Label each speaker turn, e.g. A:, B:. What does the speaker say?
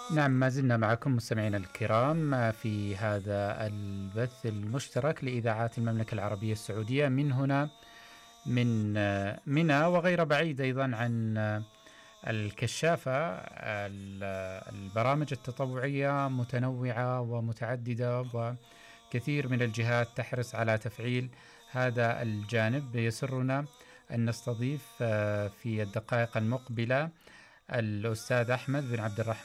A: نعم، ما زلنا معكم مستمعينا الكرام في هذا البث المشترك لإذاعات المملكة العربية السعودية من هنا من منى وغير بعيد أيضا عن الكشافة. البرامج التطوعية متنوعة ومتعددة، وكثير من الجهات تحرص على تفعيل هذا الجانب. يسرنا أن نستضيف في الدقائق المقبلة الأستاذ أحمد بن عبد الرحمن